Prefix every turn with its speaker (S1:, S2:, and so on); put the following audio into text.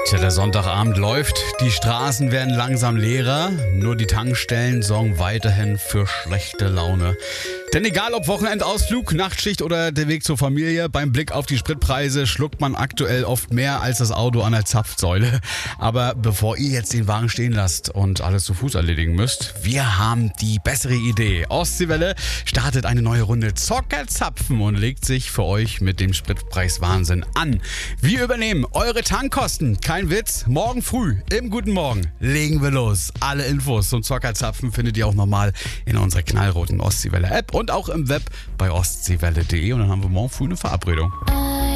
S1: Tja, der Sonntagabend läuft, die Straßen werden langsam leerer, nur die Tankstellen sorgen weiterhin für schlechte Laune. Denn egal ob Wochenendausflug, Nachtschicht oder der Weg zur Familie, beim Blick auf die Spritpreise schluckt man aktuell oft mehr als das Auto an der Zapfsäule. Aber bevor ihr jetzt den Wagen stehen lasst und alles zu Fuß erledigen müsst, wir haben die bessere Idee. Ostseewelle startet eine neue Runde Zockerzapfen und legt sich für euch mit dem Spritpreiswahnsinn an. Wir übernehmen eure Tankkosten. Kein Witz, morgen früh im Guten Morgen legen wir los. Alle Infos zum Zockerzapfen findet ihr auch nochmal in unserer knallroten Ostseewelle-App und auch im Web bei ostseewelle.de und dann haben wir morgen früh eine Verabredung.